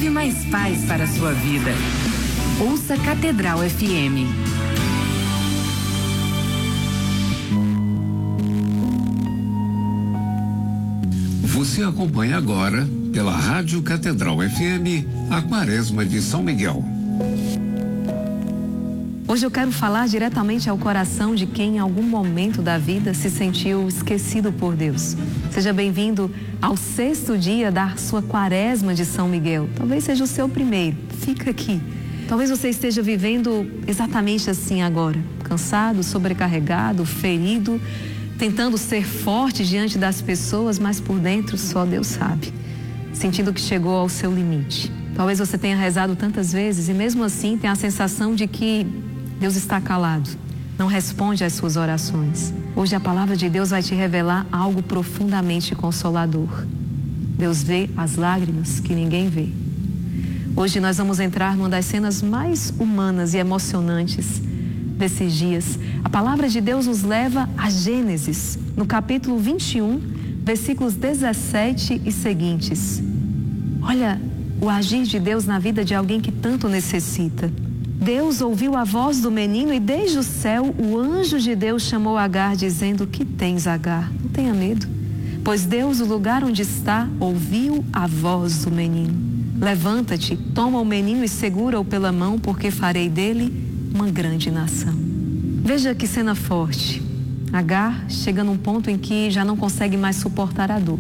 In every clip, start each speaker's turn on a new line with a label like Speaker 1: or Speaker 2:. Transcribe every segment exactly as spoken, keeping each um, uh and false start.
Speaker 1: leve mais paz para a sua vida. Ouça Catedral F M.
Speaker 2: Você acompanha agora, pela Rádio Catedral F M, a Quaresma de São Miguel.
Speaker 3: Hoje eu quero falar diretamente ao coração de quem em algum momento da vida se sentiu esquecido por Deus. Seja bem-vindo ao sexto dia da sua Quaresma de São Miguel. Talvez seja o seu primeiro. Fica aqui. Talvez você esteja vivendo exatamente assim agora. Cansado, sobrecarregado, ferido, tentando ser forte diante das pessoas, mas por dentro só Deus sabe. Sentindo que chegou ao seu limite. Talvez você tenha rezado tantas vezes e mesmo assim tem a sensação de que Deus está calado, não responde às suas orações. Hoje a palavra de Deus vai te revelar algo profundamente consolador. Deus vê as lágrimas que ninguém vê. Hoje nós vamos entrar numa das cenas mais humanas e emocionantes desses dias. A palavra de Deus nos leva a Gênesis, no capítulo vinte e um, versículos dezessete e seguintes. Olha o agir de Deus na vida de alguém que tanto necessita. Deus ouviu a voz do menino e desde o céu o anjo de Deus chamou Agar dizendo: "Que tens, Agar? Não tenha medo, pois Deus, o lugar onde está, ouviu a voz do menino. Levanta-te, toma o menino e segura-o pela mão, porque farei dele uma grande nação." Veja que cena forte. Agar chega num ponto em que já não consegue mais suportar a dor.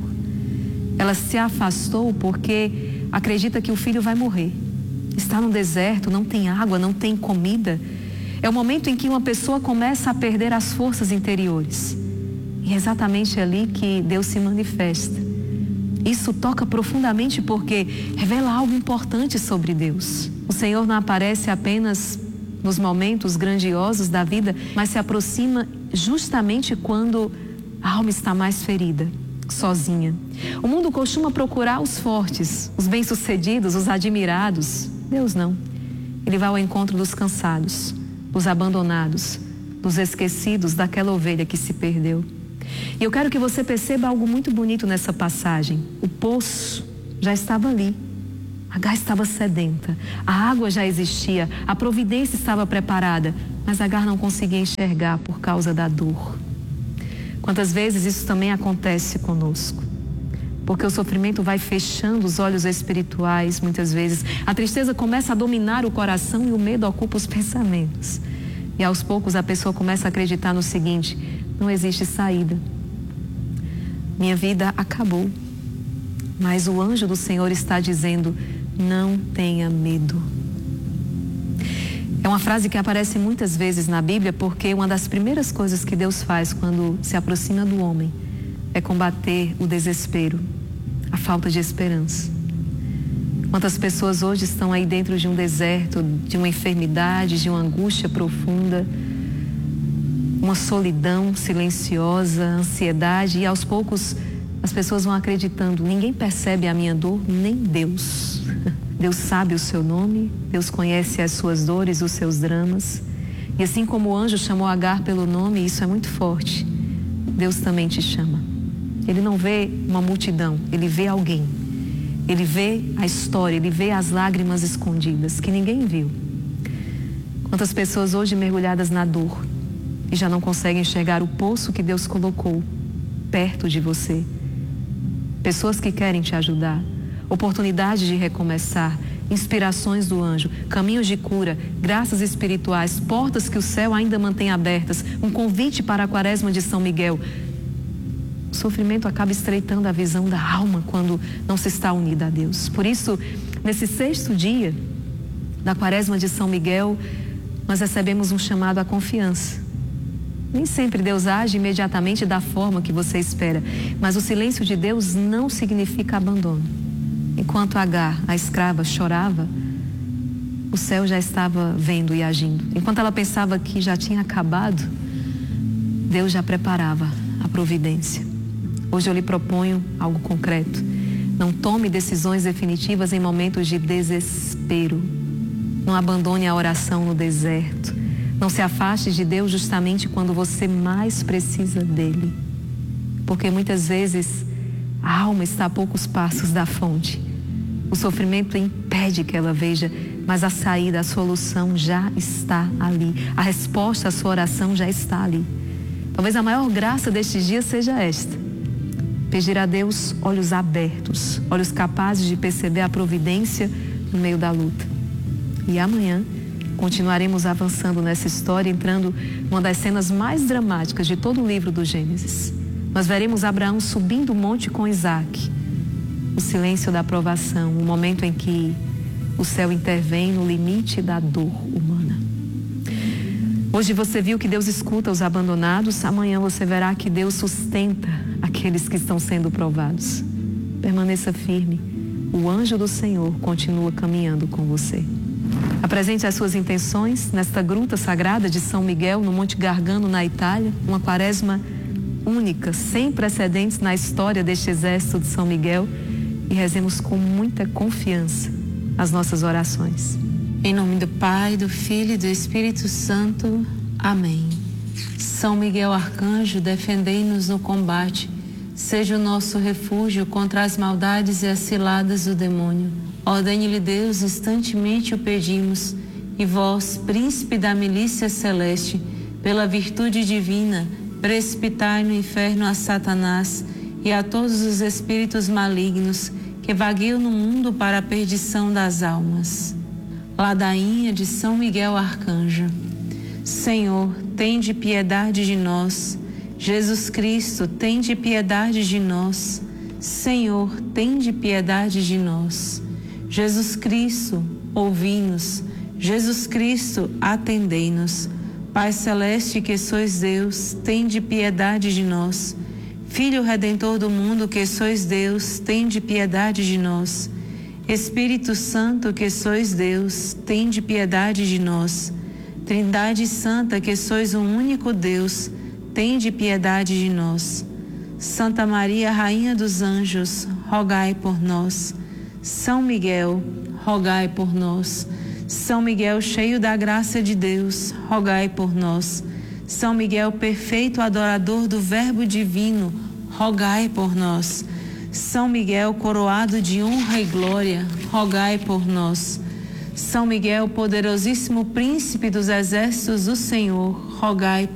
Speaker 3: Ela se afastou porque acredita que o filho vai morrer. Está no deserto, não tem água, não tem comida. É o momento em que uma pessoa começa a perder as forças interiores. E é exatamente ali que Deus se manifesta. Isso toca profundamente porque revela algo importante sobre Deus. O Senhor não aparece apenas nos momentos grandiosos da vida, mas se aproxima justamente quando a alma está mais ferida, sozinha. O mundo costuma procurar os fortes, os bem-sucedidos, os admirados. Deus não. Ele vai ao encontro dos cansados, dos abandonados, dos esquecidos, daquela ovelha que se perdeu. E eu quero que você perceba algo muito bonito nessa passagem. O poço já estava ali. Agar estava sedenta. A água já existia. A providência estava preparada. Mas Agar não conseguia enxergar por causa da dor. Quantas vezes isso também acontece conosco? Porque o sofrimento vai fechando os olhos espirituais, muitas vezes. A tristeza começa a dominar o coração e o medo ocupa os pensamentos. E aos poucos a pessoa começa a acreditar no seguinte: não existe saída. Minha vida acabou. Mas o anjo do Senhor está dizendo: não tenha medo. É uma frase que aparece muitas vezes na Bíblia porque uma das primeiras coisas que Deus faz quando se aproxima do homem é combater o desespero, a falta de esperança. Quantas pessoas hoje estão aí dentro de um deserto, de uma enfermidade, de uma angústia profunda, uma solidão silenciosa, ansiedade, e aos poucos as pessoas vão acreditando: ninguém percebe a minha dor, nem Deus. Deus sabe o seu nome, Deus conhece as suas dores, os seus dramas. E assim como o anjo chamou Agar pelo nome, isso é muito forte, Deus também te chama. Ele não vê uma multidão, ele vê alguém. Ele vê a história, ele vê as lágrimas escondidas que ninguém viu. Quantas pessoas hoje mergulhadas na dor e já não conseguem enxergar o poço que Deus colocou perto de você. Pessoas que querem te ajudar, oportunidade de recomeçar, inspirações do anjo, caminhos de cura, graças espirituais, portas que o céu ainda mantém abertas, um convite para a Quaresma de São Miguel. O sofrimento acaba estreitando a visão da alma quando não se está unida a Deus. Por isso, nesse sexto dia da Quaresma de São Miguel, nós recebemos um chamado à confiança. Nem sempre Deus age imediatamente da forma que você espera, mas o silêncio de Deus não significa abandono. Enquanto Agar, a escrava, chorava, o céu já estava vendo e agindo. Enquanto ela pensava que já tinha acabado, Deus já preparava a providência. Hoje eu lhe proponho algo concreto. Não tome decisões definitivas em momentos de desespero. Não abandone a oração no deserto. Não se afaste de Deus justamente quando você mais precisa dele. Porque muitas vezes a alma está a poucos passos da fonte. O sofrimento impede que ela veja, mas a saída, a solução já está ali. A resposta à sua oração já está ali. Talvez a maior graça destes dias seja esta: pedir a Deus olhos abertos, olhos capazes de perceber a providência no meio da luta. E amanhã continuaremos avançando nessa história, entrando numa das cenas mais dramáticas de todo o livro do Gênesis. Nós veremos Abraão subindo o monte com Isaac. O silêncio da provação, o momento em que o céu intervém no limite da dor humana. Hoje você viu que Deus escuta os abandonados, amanhã você verá que Deus sustenta aqueles que estão sendo provados. Permaneça firme, o anjo do Senhor continua caminhando com você. Apresente as suas intenções nesta gruta sagrada de São Miguel, no Monte Gargano, na Itália, uma quaresma única, sem precedentes na história deste exército de São Miguel, e rezemos com muita confiança as nossas orações.
Speaker 4: Em nome do Pai, do Filho e do Espírito Santo. Amém. São Miguel Arcanjo, defendei-nos no combate. Seja o nosso refúgio contra as maldades e as ciladas do demônio. Ordene-lhe Deus, instantemente o pedimos. E vós, príncipe da milícia celeste, pela virtude divina, precipitai no inferno a Satanás e a todos os espíritos malignos que vagueiam no mundo para a perdição das almas. Ladainha de São Miguel Arcanjo. Senhor, tende piedade de nós. Jesus Cristo, tende piedade de nós. Senhor, tende piedade de nós. Jesus Cristo, ouvi-nos. Jesus Cristo, atendei-nos. Pai Celeste, que sois Deus, tende piedade de nós. Filho Redentor do mundo, que sois Deus, tende piedade de nós. Espírito Santo, que sois Deus, tende piedade de nós. Trindade Santa, que sois um único Deus, tende piedade de nós. Santa Maria, Rainha dos Anjos, rogai por nós. São Miguel, rogai por nós. São Miguel, cheio da graça de Deus, rogai por nós. São Miguel, perfeito adorador do Verbo divino, rogai por nós. São Miguel, coroado de honra e glória, rogai por nós. São Miguel, poderosíssimo príncipe dos exércitos do Senhor, rogai